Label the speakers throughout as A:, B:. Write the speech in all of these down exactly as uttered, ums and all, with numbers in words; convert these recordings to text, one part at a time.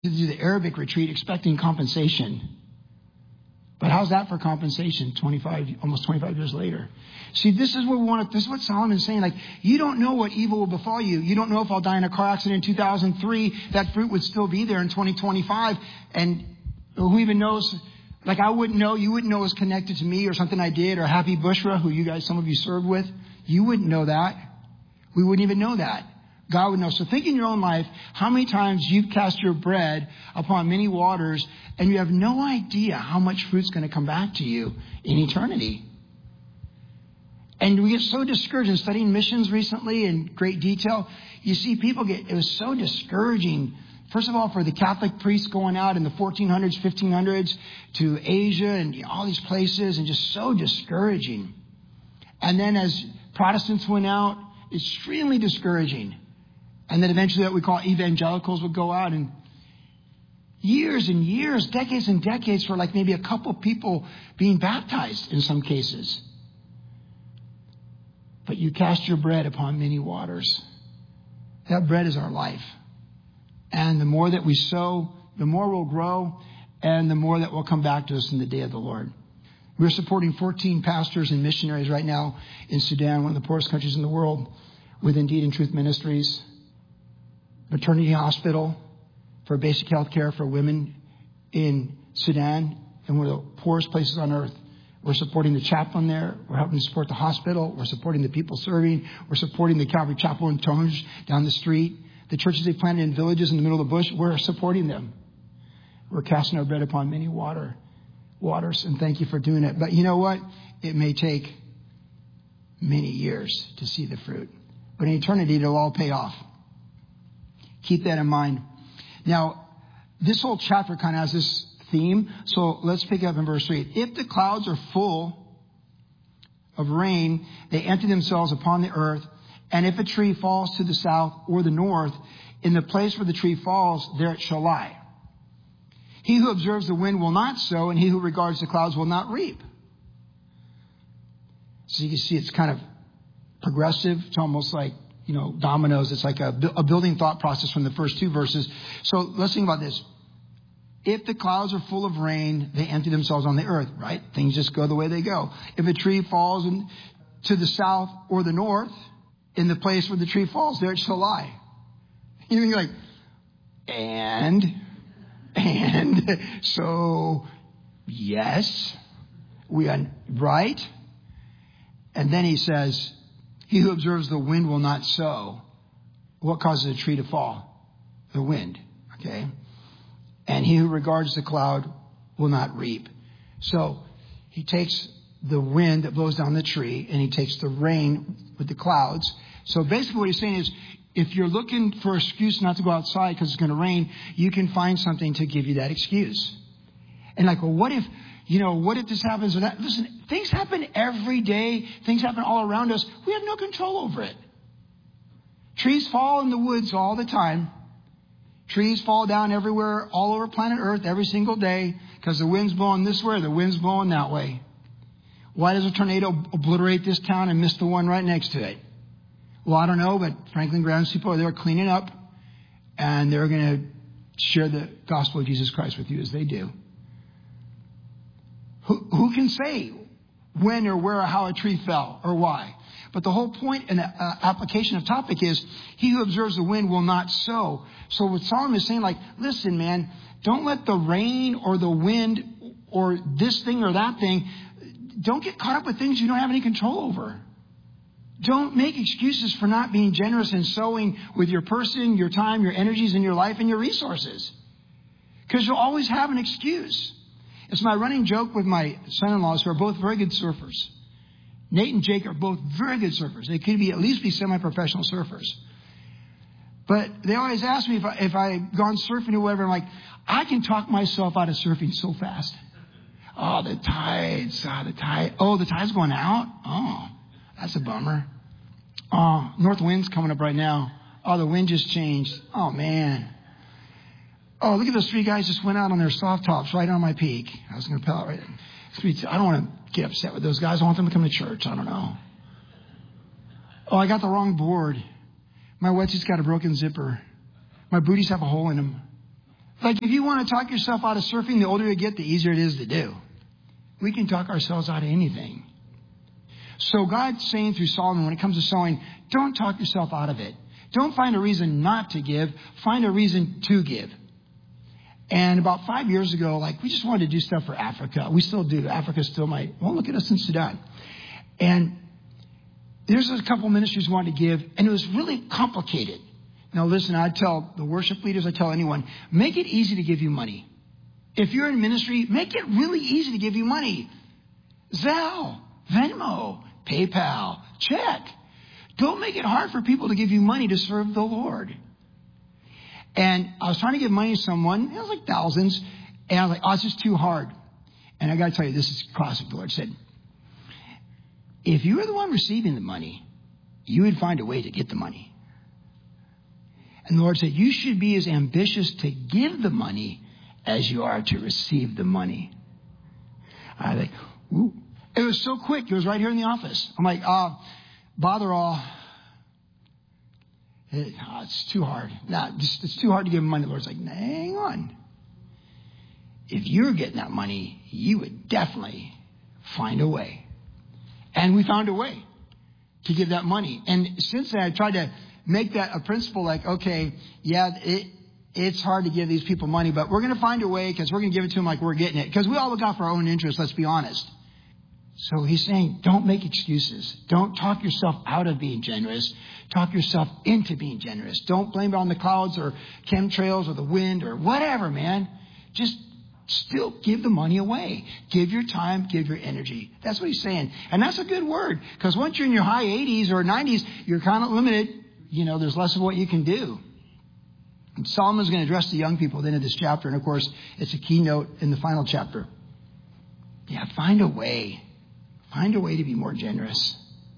A: to do the Arabic retreat expecting compensation. But how's that for compensation twenty-five, almost twenty-five years later? See, this is what we want to, this is what Solomon's saying. Like, you don't know what evil will befall you. You don't know if I'll die in a car accident in two thousand three. That fruit would still be there in twenty twenty-five. And who even knows? Like, I wouldn't know. You wouldn't know it was connected to me or something I did, or Happy Bushra, who you guys, some of you served with. You wouldn't know that. We wouldn't even know that. God would know. So think in your own life how many times you've cast your bread upon many waters and you have no idea how much fruit's going to come back to you in eternity. And we get so discouraged in studying missions recently in great detail. You see people get, it was so discouraging. First of all, for the Catholic priests going out in the fourteen hundreds, fifteen hundreds to Asia and all these places, and just so discouraging. And then as Protestants went out, extremely discouraging. And then eventually what we call evangelicals would go out, and years and years, decades and decades for like maybe a couple people being baptized in some cases. But you cast your bread upon many waters. That bread is our life. And the more that we sow, the more we'll grow, and the more that will come back to us in the day of the Lord. We're supporting fourteen pastors and missionaries right now in Sudan, one of the poorest countries in the world, with Indeed and Truth Ministries. Maternity hospital for basic health care for women in Sudan, and one of the poorest places on earth. We're supporting the chaplain there. We're helping to support the hospital. We're supporting the people serving. We're supporting the Calvary Chapel in Tonge down the street. The churches they planted in villages in the middle of the bush, we're supporting them. We're casting our bread upon many water, waters, and thank you for doing it. But you know what? It may take many years to see the fruit. But in eternity, it'll all pay off. Keep that in mind. Now, this whole chapter kind of has this theme. So let's pick up in verse three. If the clouds are full of rain, they empty themselves upon the earth. And if a tree falls to the south or the north, in the place where the tree falls, there it shall lie. He who observes the wind will not sow, and he who regards the clouds will not reap. So you can see it's kind of progressive. It's almost like, you know, dominoes. It's like a, a building thought process from the first two verses. So let's think about this. If the clouds are full of rain, they empty themselves on the earth, right? Things just go the way they go. If a tree falls in, to the south or the north, in the place where the tree falls, there it shall lie. You're like, and, and, so, yes, we are, right? And then he says, he who observes the wind will not sow. What causes a tree to fall? The wind. Okay. And he who regards the cloud will not reap. So he takes the wind that blows down the tree and he takes the rain with the clouds. So basically what he's saying is, if you're looking for an excuse not to go outside because it's going to rain, you can find something to give you that excuse. And like, well, what if, you know, what if this happens or that? Listen, things happen every day. Things happen all around us. We have no control over it. Trees fall in the woods all the time. Trees fall down everywhere, all over planet Earth every single day because the wind's blowing this way or the wind's blowing that way. Why does a tornado obliterate this town and miss the one right next to it? Well, I don't know, but Franklin Graham's people are there cleaning up and they're going to share the gospel of Jesus Christ with you as they do. Who, who can say when or where or how a tree fell or why? But the whole point and uh, application of topic is he who observes the wind will not sow. So what Solomon is saying, like, listen, man, don't let the rain or the wind or this thing or that thing, don't get caught up with things you don't have any control over. Don't make excuses for not being generous and sowing with your person, your time, your energies, and your life and your resources. Because you'll always have an excuse. It's my running joke with my son-in-laws who are both very good surfers. Nate and Jake are both very good surfers. They could be at least be semi-professional surfers. But they always ask me if, I, if I've gone surfing or whatever. I'm like, I can talk myself out of surfing so fast. Oh, the tides. Oh, the tide. Oh, the tide's going out? Oh, that's a bummer. Oh, north wind's coming up right now. Oh, the wind just changed. Oh, man. Oh, look at those three guys just went out on their soft tops right on my peak. I was going to pedal right in. I don't want to get upset with those guys. I want them to come to church. I don't know. Oh, I got the wrong board. My wetsuit's got a broken zipper. My booties have a hole in them. Like if you want to talk yourself out of surfing, the older you get, the easier it is to do. We can talk ourselves out of anything. So God's saying through Solomon, when it comes to sowing, don't talk yourself out of it. Don't find a reason not to give. Find a reason to give. And about five years ago, like we just wanted to do stuff for Africa. We still do. Africa still might. Well, look at us in Sudan. And there's a couple ministries we wanted to give, and it was really complicated. Now listen, I tell the worship leaders, I tell anyone, make it easy to give you money. If you're in ministry, make it really easy to give you money. Zelle, Venmo, PayPal, check. Don't make it hard for people to give you money to serve the Lord. And I was trying to give money to someone, it was like thousands, and I was like, oh, it's just too hard. And I got to tell you, this is classic. The Lord said, if you were the one receiving the money, you would find a way to get the money. And the Lord said, you should be as ambitious to give the money as you are to receive the money. I was like, ooh. It was so quick. It was right here in the office. I'm like, uh, bother all. It, oh, it's too hard. Nah, just, it's too hard to give money. The Lord's like, hang on. If you were getting that money, you would definitely find a way. And we found a way to give that money. And since then, I tried to make that a principle like, okay, yeah, it, it's hard to give these people money, but we're going to find a way because we're going to give it to them like we're getting it. Because we all look out for our own interests, let's be honest. So he's saying, don't make excuses. Don't talk yourself out of being generous. Talk yourself into being generous. Don't blame it on the clouds or chemtrails or the wind or whatever, man. Just still give the money away. Give your time, give your energy. That's what he's saying. And that's a good word, because once you're in your high eighties or nineties, you're kind of limited. You know, there's less of what you can do. And Solomon's going to address the young people at the end of this chapter. And of course, it's a keynote in the final chapter. Yeah, find a way. Find a way to be more generous.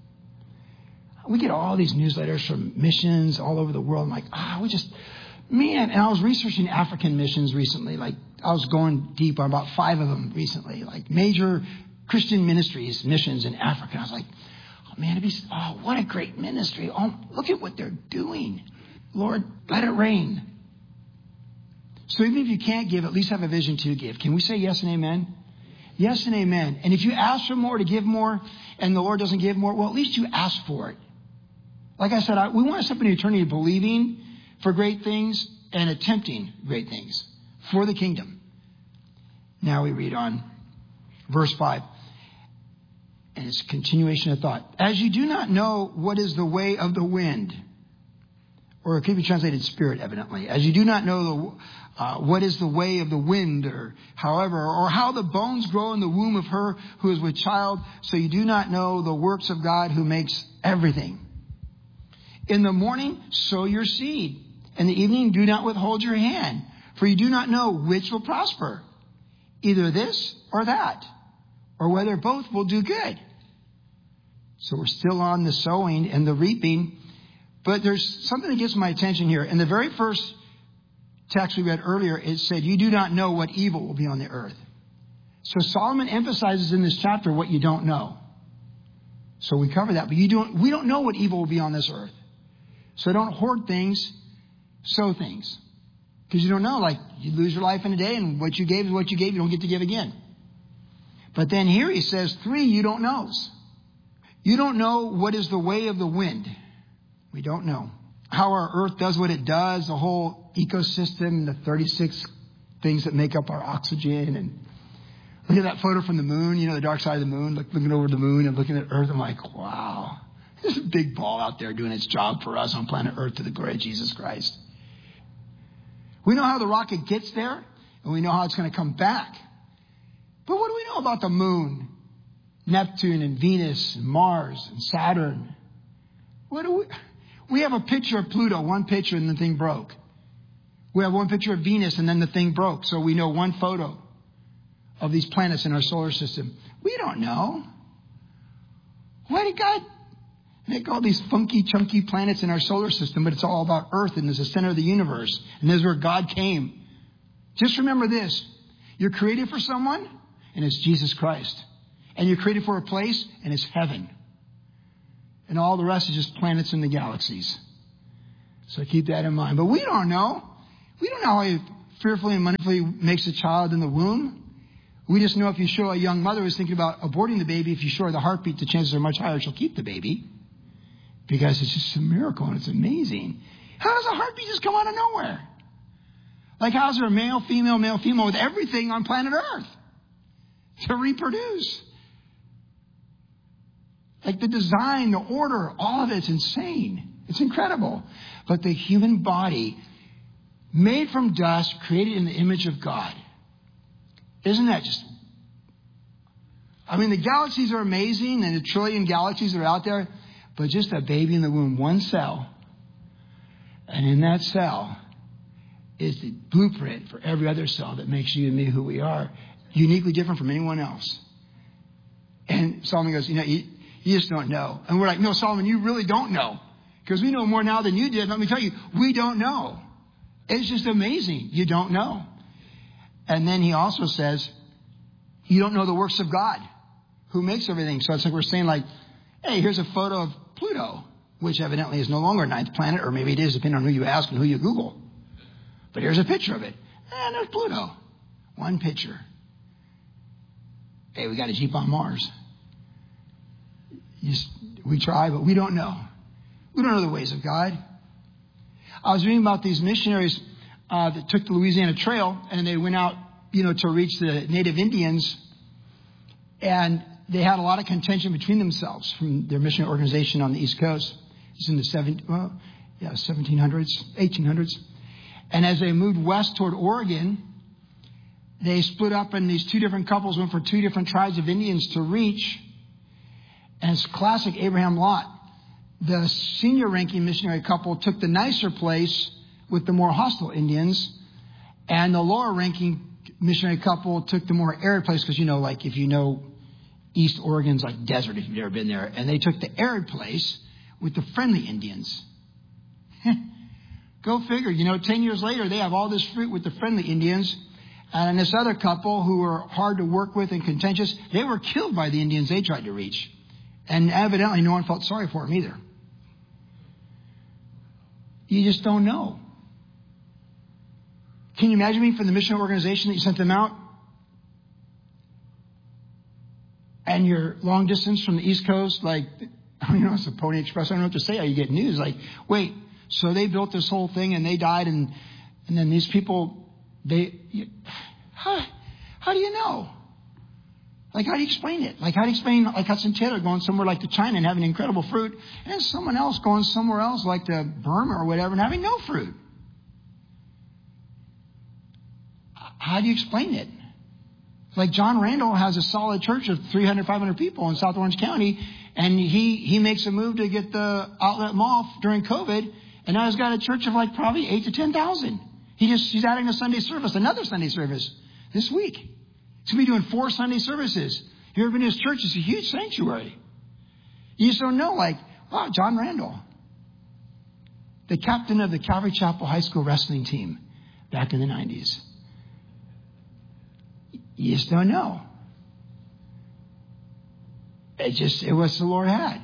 A: We get all these newsletters from missions all over the world. I'm like, ah, oh, we just, man. And I was researching African missions recently. Like, I was going deep on about five of them recently. Like, major Christian ministries, missions in Africa. I was like, oh, man, it'd be, oh, what a great ministry. Oh, look at what they're doing. Lord, let it rain. So even if you can't give, at least have a vision to give. Can we say yes and amen? Yes and amen. And if you ask for more to give more and the Lord doesn't give more, well, at least you ask for it. Like I said, I, we want to step into eternity believing for great things and attempting great things for the kingdom. Now we read on verse five. And it's a continuation of thought. As you do not know what is the way of the wind, or it could be translated spirit, evidently. As you do not know the Uh, what is the way of the wind, or however, or how the bones grow in the womb of her who is with child, so you do not know the works of God who makes everything. In the morning, sow your seed. In the evening, do not withhold your hand, for you do not know which will prosper, either this or that, or whether both will do good. So we're still on the sowing and the reaping, but there's something that gets my attention here. In the very first text we read earlier, it said, you do not know what evil will be on the earth. So Solomon emphasizes in this chapter what you don't know. So we cover that, but you don't, we don't know what evil will be on this earth. So don't hoard things, sow things. Because you don't know, like you lose your life in a day and what you gave is what you gave, you don't get to give again. But then here he says, three, you don't know. You don't know what is the way of the wind. We don't know. How our earth does what it does, the whole ecosystem, the thirty-six things that make up our oxygen. And look at that photo from the moon, you know, the dark side of the moon, like looking over the moon and looking at Earth. I'm like, wow, there's a big ball out there doing its job for us on planet Earth to the glory of Jesus Christ. We know how the rocket gets there, and we know how it's going to come back. But what do we know about the moon, Neptune and Venus and Mars and Saturn? What do we... We have a picture of Pluto, one picture, and the thing broke. We have one picture of Venus, and then the thing broke. So we know one photo of these planets in our solar system. We don't know. Why did God make all these funky, chunky planets in our solar system? But it's all about Earth, and it's the center of the universe. And this is where God came. Just remember this. You're created for someone, and it's Jesus Christ. And you're created for a place, and it's heaven. And all the rest is just planets in the galaxies. So keep that in mind. But we don't know. We don't know how he fearfully and wonderfully makes a child in the womb. We just know if you show a young mother who's thinking about aborting the baby, if you show her the heartbeat, the chances are much higher she'll keep the baby. Because it's just a miracle and it's amazing. How does a heartbeat just come out of nowhere? Like, how's there a male, female, male, female with everything on planet Earth to reproduce? Like, the design, the order, all of it's insane. It's incredible. But the human body, made from dust, created in the image of God. Isn't that just... I mean, the galaxies are amazing, and the trillion galaxies that are out there, but just a baby in the womb, one cell. And in that cell is the blueprint for every other cell that makes you and me who we are, uniquely different from anyone else. And Solomon goes, you know, you, you just don't know. And we're like, no, Solomon, you really don't know. Because we know more now than you did. Let me tell you, we don't know. It's just amazing. You don't know. And then he also says, you don't know the works of God, who makes everything. So it's like we're saying, like, hey, here's a photo of Pluto, which evidently is no longer a ninth planet, or maybe it is, depending on who you ask and who you Google. But here's a picture of it. And there's Pluto. One picture. Hey, we got a Jeep on Mars. Just, we try, but we don't know. We don't know the ways of God. I was reading about these missionaries uh, that took the Louisiana Trail, and they went out, you know, to reach the native Indians. And they had a lot of contention between themselves from their missionary organization on the East Coast. It's in the seven, well, yeah, seventeen hundreds, eighteen hundreds. And as they moved west toward Oregon, they split up, and these two different couples went for two different tribes of Indians to reach. And it's classic Abraham Lot. The senior ranking missionary couple took the nicer place with the more hostile Indians. And the lower ranking missionary couple took the more arid place, because, you know, like if you know East Oregon's like desert if you've never been there. And they took the arid place with the friendly Indians. Go figure. You know, ten years later, they have all this fruit with the friendly Indians. And this other couple who were hard to work with and contentious, they were killed by the Indians they tried to reach. And evidently no one felt sorry for them either. You just don't know. Can you imagine me from the mission organization that you sent them out? And you're long distance from the East Coast, like, you know, it's a Pony Express. I don't know what to say. How you get news? Like, wait, so they built this whole thing and they died, and and then these people, they, you, how, how do you know? Like, how do you explain it? Like, how do you explain, like, Hudson Taylor going somewhere like to China and having incredible fruit, and someone else going somewhere else like to Burma or whatever and having no fruit? How do you explain it? Like, John Randall has a solid church of three hundred, five hundred people in South Orange County, and he, he makes a move to get the outlet mall during COVID, and now he's got a church of like probably eight to ten thousand. He just, he's adding a Sunday service, another Sunday service this week. He's going to be doing four Sunday services. You ever been to his church? It's a huge sanctuary. You just don't know, like, wow, John Randall, the captain of the Calvary Chapel High School wrestling team back in the nineties. You just don't know. It just, it was the Lord had.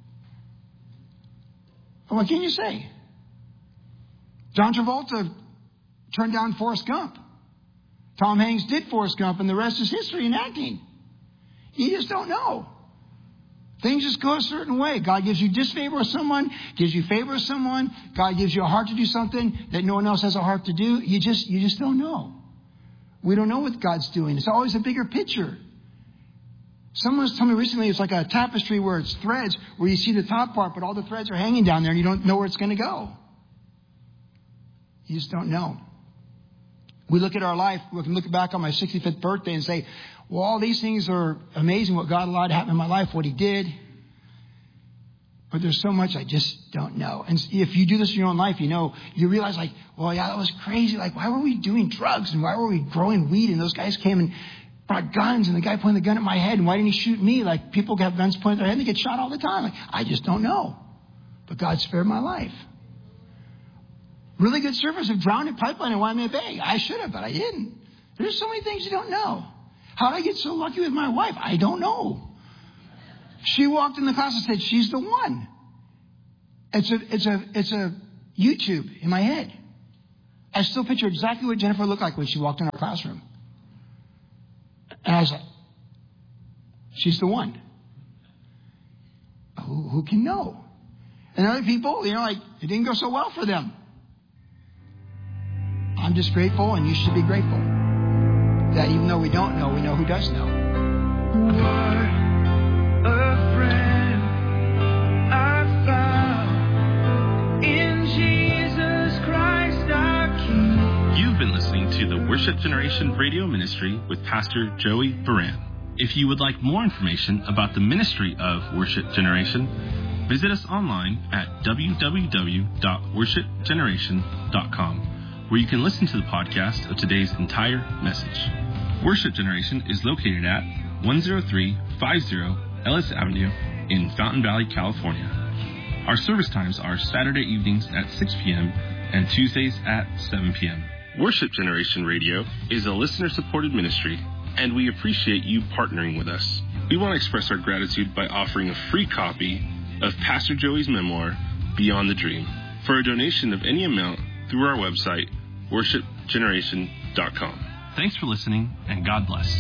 A: What can you say? John Travolta turned down Forrest Gump. Tom Hanks did Forrest Gump, and the rest is history in acting. You just don't know. Things just go a certain way. God gives you disfavor with someone, gives you favor with someone. God gives you a heart to do something that no one else has a heart to do. You just, you just don't know. We don't know what God's doing. It's always a bigger picture. Someone was telling me recently it's like a tapestry where it's threads, where you see the top part, but all the threads are hanging down there and you don't know where it's going to go. You just don't know. We look at our life, we can look back on my sixty-fifth birthday and say, well, all these things are amazing, what God allowed to happen in my life, what he did. But there's so much I just don't know. And if you do this in your own life, you know, you realize like, well, yeah, that was crazy. Like, why were we doing drugs? And why were we growing weed? And those guys came and brought guns, and the guy pointed the gun at my head. And why didn't he shoot me? Like, people have guns pointed at their head and they get shot all the time. Like, I just don't know. But God spared my life. Really good surfers have drowned in pipeline in Waimea Bay. I should have, but I didn't. There's so many things you don't know. How did I get so lucky with my wife? I don't know. She walked in the class and said, she's the one. It's a, it's a, it's a YouTube in my head. I still picture exactly what Jennifer looked like when she walked in our classroom. And I was like, she's the one. Who, who can know? And other people, you know, like, it didn't go so well for them. I'm just grateful, and you should be grateful that even though we don't know, we know who does know. What a friend I found in Jesus Christ our King.
B: You've been listening to the Worship Generation Radio Ministry with Pastor Joey Baran. If you would like more information about the ministry of Worship Generation, visit us online at w w w dot worship generation dot com, where you can listen to the podcast of today's entire message. Worship Generation is located at one oh three fifty Ellis Avenue in Fountain Valley, California. Our service times are Saturday evenings at six p.m. and Tuesdays at seven p.m. Worship Generation Radio is a listener-supported ministry, and we appreciate you partnering with us. We want to express our gratitude by offering a free copy of Pastor Joey's memoir, Beyond the Dream, for a donation of any amount through our website, worship generation dot com. Thanks for listening, and God bless.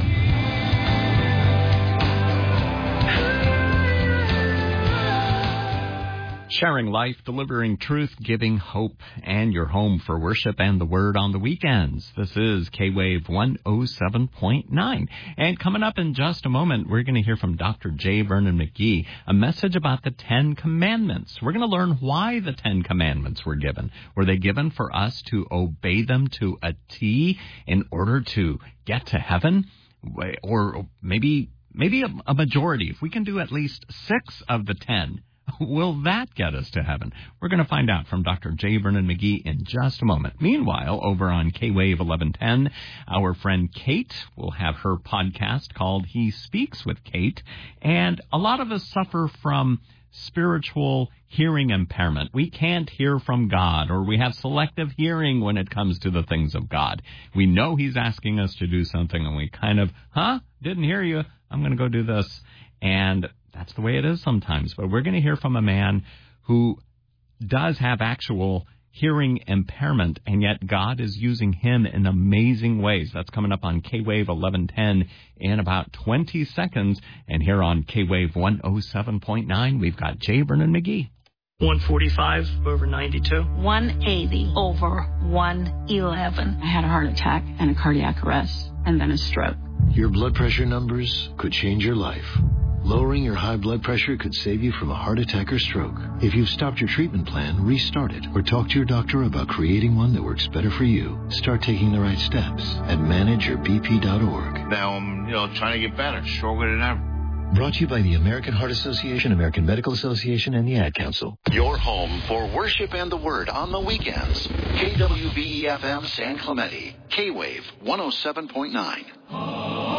C: Sharing life, delivering truth, giving hope, and your home for worship and the Word on the weekends. This is K-Wave one oh seven point nine. And coming up in just a moment, we're going to hear from Doctor J. Vernon McGee, a message about the Ten Commandments. We're going to learn why the Ten Commandments were given. Were they given for us to obey them to a T in order to get to heaven? Or maybe, maybe a, a majority. If we can do at least six of the ten, will that get us to heaven? We're going to find out from Doctor J. Vernon McGee in just a moment. Meanwhile, over on K-Wave eleven ten, our friend Kate will have her podcast called He Speaks with Kate. And a lot of us suffer from spiritual hearing impairment. We can't hear from God, or we have selective hearing when it comes to the things of God. We know He's asking us to do something, and we kind of, huh? Didn't hear you. I'm going to go do this. And that's the way it is sometimes. But we're going to hear from a man who does have actual hearing impairment, and yet God is using him in amazing ways. That's coming up on K-Wave eleven ten in about twenty seconds. And here on K-Wave one oh seven point nine, we've got J. Vernon McGee.
D: one forty-five over ninety-two.
E: one eighty over one eleven. I had a heart attack and a cardiac arrest and then a stroke.
F: Your blood pressure numbers could change your life. Lowering your high blood pressure could save you from a heart attack or stroke. If you've stopped your treatment plan, restart it or talk to your doctor about creating one that works better for you. Start taking the right steps at manage your b p dot org.
G: Now I'm, you know, trying to get better, stronger than ever.
F: Brought to you by the American Heart Association, American Medical Association, and the Ad Council.
H: Your home for worship and the Word on the weekends. K W B E F M San Clemente. K-Wave one oh seven point nine.